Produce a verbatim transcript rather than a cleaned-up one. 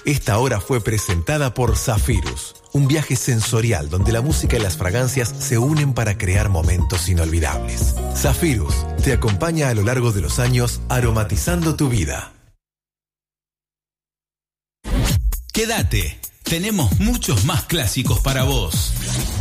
Esta hora fue presentada por Zafirus, un viaje sensorial donde la música y las fragancias se unen para crear momentos inolvidables. Zafirus te acompaña a lo largo de los años aromatizando tu vida. Quédate, tenemos muchos más clásicos para vos.